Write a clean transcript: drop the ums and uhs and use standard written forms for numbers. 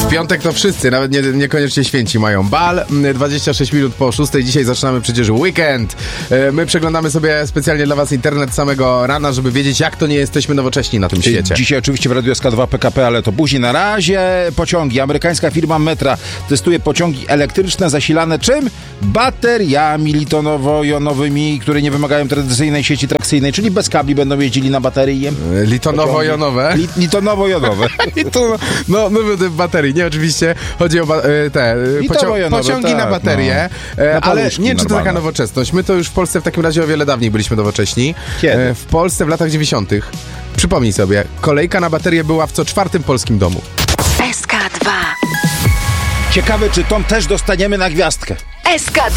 W piątek to wszyscy, nawet niekoniecznie święci mają bal. 26 minut po 6. Dzisiaj zaczynamy przecież weekend. My przeglądamy sobie specjalnie dla was internet samego rana, żeby wiedzieć, jak to nie jesteśmy nowocześni na tym świecie. Dzisiaj oczywiście w Radiu SK2 PKP, ale to później. Na razie pociągi. Amerykańska firma Metra testuje pociągi elektryczne zasilane czym? Bateriami litonowo-jonowymi, które nie wymagają tradycyjnej sieci trakcyjnej, czyli bez kabli będą jeździli na baterii. Litonowo-jonowe? Litonowo-jonowe. No, baterii. Nie, oczywiście chodzi o pociągi na baterie, ale nie wiem, czy to taka nowoczesność. My to już w Polsce w takim razie o wiele dawniej byliśmy nowocześni. Kiedy? W Polsce w latach 90. Przypomnij sobie, kolejka na baterię była w co czwartym polskim domu. SK2. Ciekawe, czy tą też dostaniemy na gwiazdkę. SK2.